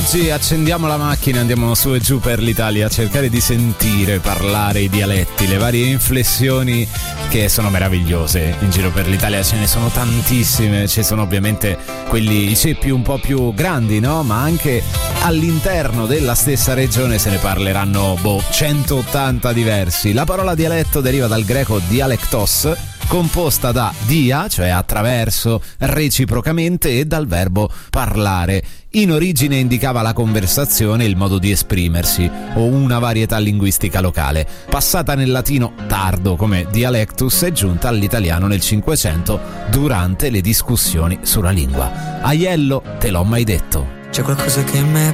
Oggi accendiamo la macchina e andiamo su e giù per l'Italia a cercare di sentire parlare i dialetti, le varie inflessioni che sono meravigliose in giro per l'Italia. Ce ne sono tantissime, ci sono ovviamente quelli, i ceppi un po' più grandi, no? Ma anche all'interno della stessa regione se ne parleranno 180 diversi. La parola dialetto deriva dal greco dialectos, composta da dia, cioè attraverso, reciprocamente, e dal verbo parlare. In origine indicava la conversazione, il modo di esprimersi o una varietà linguistica locale. Passata nel latino tardo come dialectus, è giunta all'italiano nel Cinquecento durante le discussioni sulla lingua. Aiello, te l'ho mai detto. C'è qualcosa che mi è